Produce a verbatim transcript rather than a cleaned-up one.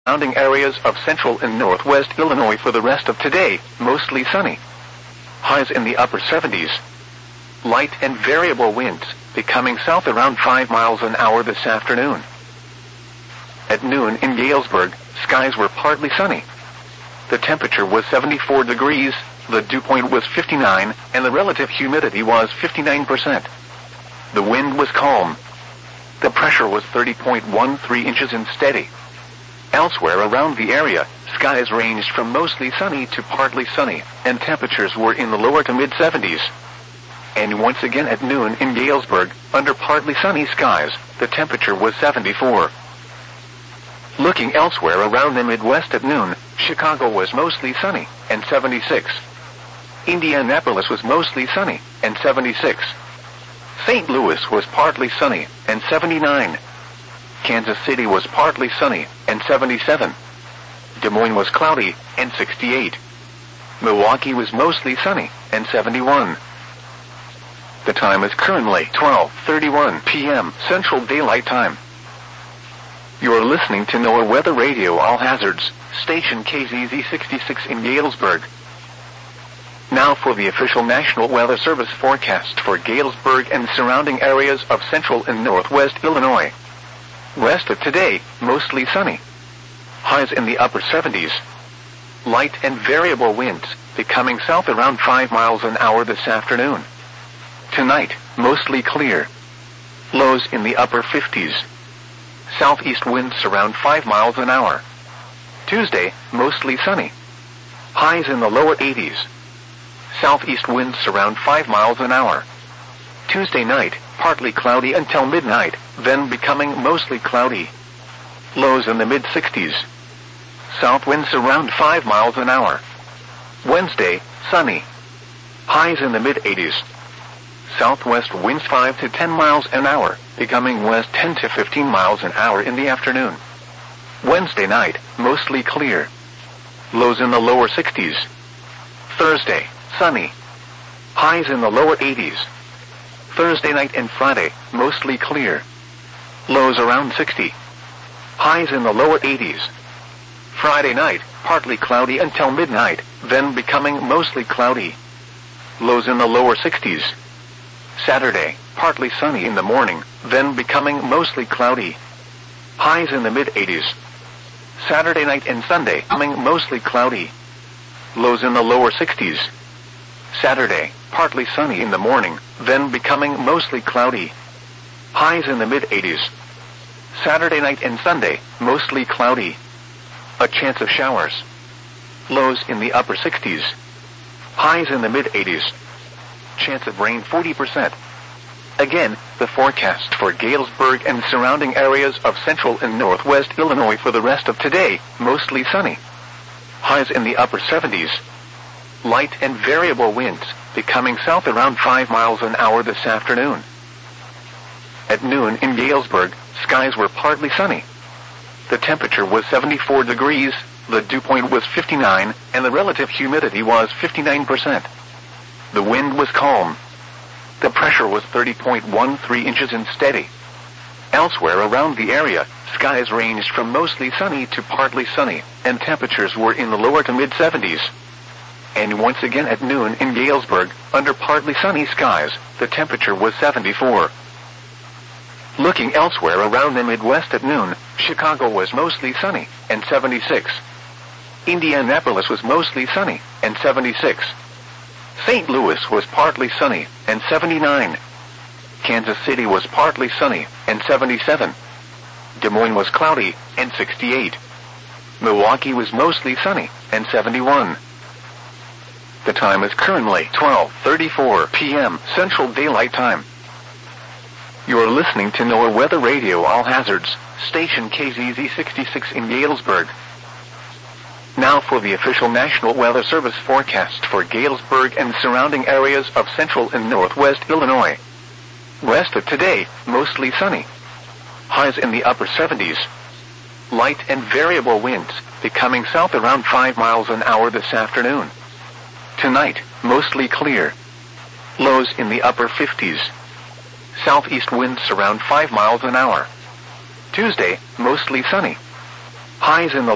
surrounding areas of central and northwest Illinois for the rest of today, mostly sunny. Highs in the upper seventies. Light and variable winds, becoming south around five miles an hour this afternoon. At noon in Galesburg, skies were partly sunny. The temperature was seventy-four degrees, the dew point was fifty-nine, and the relative humidity was fifty-nine percent. The wind was calm. The pressure was thirty point one three inches and steady. Elsewhere around the area, skies ranged from mostly sunny to partly sunny, and temperatures were in the lower to mid-seventies. And once again at noon in Galesburg, under partly sunny skies, the temperature was seventy-four. Looking elsewhere around the Midwest at noon, Chicago was mostly sunny, and seventy-six. Indianapolis was mostly sunny, and seventy-six. Saint Louis was partly sunny, and seventy-nine. Kansas City was partly sunny, and seventy-seven. Des Moines was cloudy, and sixty-eight. Milwaukee was mostly sunny, and seventy-one. The time is currently twelve thirty-one p m Central Daylight Time. You are listening to NOAA Weather Radio All Hazards, station K Z Z sixty-six in Galesburg. Now for the official National Weather Service forecast for Galesburg and surrounding areas of central and northwest Illinois. Rest of today, mostly sunny. Highs in the upper seventies. Light and variable winds, becoming south around five miles an hour this afternoon. Tonight, mostly clear. Lows in the upper fifties. Southeast winds around five miles an hour. Tuesday, mostly sunny. Highs in the lower eighties. Southeast winds around five miles an hour. Tuesday night, partly cloudy until midnight, then becoming mostly cloudy. Lows in the mid-sixties. South winds around five miles an hour. Wednesday, sunny. Highs in the mid-eighties. Southwest winds five to ten miles an hour, becoming west ten to fifteen miles an hour in the afternoon. Wednesday night, mostly clear. Lows in the lower sixties. Thursday, sunny. Highs in the lower eighties. Thursday night and Friday, mostly clear. Lows around sixty. Highs in the lower eighties. Friday night, partly cloudy until midnight, then becoming mostly cloudy. Lows in the lower sixties. Saturday, partly sunny in the morning, then becoming mostly cloudy. Highs in the mid-eighties. Saturday night and Sunday, becoming mostly cloudy. Lows in the lower sixties. Saturday, partly sunny in the morning, then becoming mostly cloudy. Highs in the mid-eighties. Saturday night and Sunday, mostly cloudy. A chance of showers. Lows in the upper sixties. Highs in the mid-eighties. Chance of rain forty percent. Again, the forecast for Galesburg and surrounding areas of central and northwest Illinois for the rest of today, mostly sunny. Highs in the upper seventies. Light and variable winds, becoming south around five miles an hour this afternoon. At noon in Galesburg, skies were partly sunny. The temperature was seventy-four degrees, the dew point was fifty-nine, and the relative humidity was fifty-nine percent. The wind was calm. The pressure was thirty point one three inches and steady. Elsewhere around the area, skies ranged from mostly sunny to partly sunny, and temperatures were in the lower to mid-seventies. And once again at noon in Galesburg, under partly sunny skies, the temperature was seventy-four. Looking elsewhere around the Midwest at noon, Chicago was mostly sunny, and seventy-six. Indianapolis was mostly sunny, and seventy-six. Saint Louis was partly sunny, and seventy-nine. Kansas City was partly sunny, and seventy-seven. Des Moines was cloudy, and sixty-eight. Milwaukee was mostly sunny, and seventy-one. The time is currently twelve thirty-four p m Central Daylight Time. You are listening to NOAA Weather Radio All Hazards, station K Z Z sixty-six in Galesburg. Now for the official National Weather Service forecast for Galesburg and surrounding areas of central and northwest Illinois. Rest of today, mostly sunny. Highs in the upper seventies. Light and variable winds, becoming south around five miles an hour this afternoon. Tonight, mostly clear. Lows in the upper fifties. Southeast winds around five miles an hour. Tuesday, mostly sunny. Highs in the